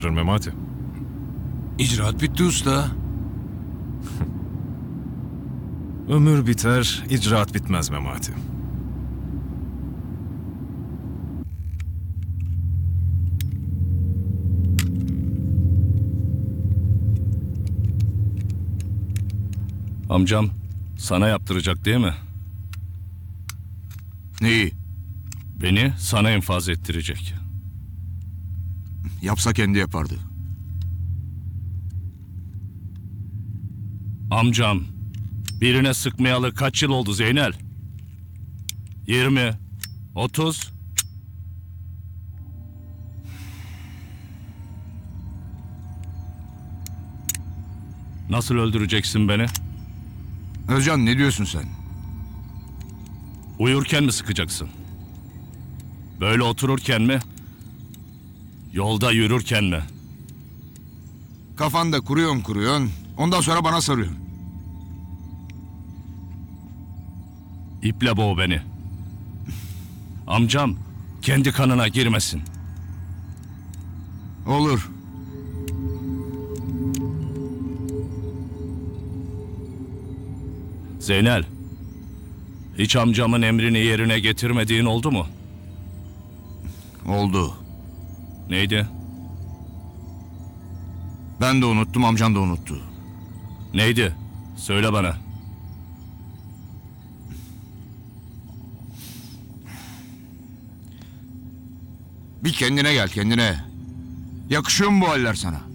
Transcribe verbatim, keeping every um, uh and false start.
Memati. İcraat bitti usta. Ömür biter, icraat bitmez Memati. Amcam sana yaptıracak değil mi? Neyi? Beni sana infaz ettirecek. Yapsa kendi yapardı. Amcam birine sıkmayalı kaç yıl oldu Zeynel? Yirmi, otuz. Nasıl öldüreceksin beni? Özcan ne diyorsun sen? Uyurken mi sıkacaksın? Böyle otururken mi? Yolda yürürken mi? Kafanda kuruyorsun kuruyorsun. Ondan sonra bana sarıyorsun. İple boğ beni. Amcam kendi kanına girmesin. Olur. Zeynel, hiç amcamın emrini yerine getirmediğin oldu mu? Oldu. Neydi? Ben de unuttum, amcan da unuttu. Neydi? Söyle bana. Bir kendine gel kendine. Yakışıyor mu bu haller sana?